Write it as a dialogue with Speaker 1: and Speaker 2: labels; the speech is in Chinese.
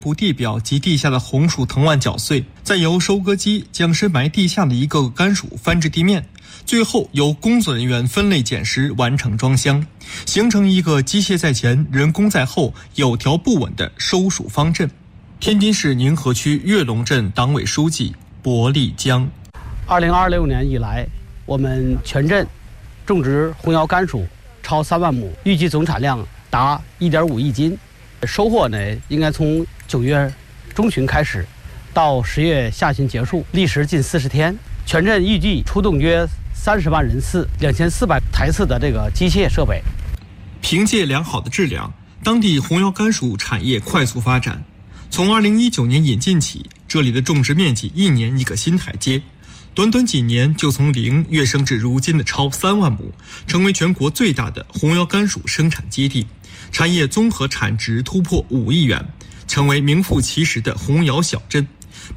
Speaker 1: 铺地表及地下的红薯藤蔓搅碎，再由收割机将深埋地下的一个个甘薯翻至地面，最后由工作人员分类捡拾，完成装箱，形成一个机械在前、人工在后、有条不紊的收薯方阵。天津市宁河区岳龙镇党委书记薄立江
Speaker 2: ：2026年以来，我们全镇种植红稈甘薯超3万亩，预计总产量达1.5亿斤。收获呢，应该从9月中旬开始，到10月下旬结束，历时近40天。全镇预计出动约30万人次、2400台次的这个机械设备。
Speaker 1: 凭借良好的质量，当地红稈甘薯产业快速发展。从2019年引进起，这里的种植面积一年一个新台阶，短短几年就从0跃升至如今的超3万亩，成为全国最大的红稈甘薯生产基地，产业综合产值突破5亿元，成为名副其实的红稈小镇。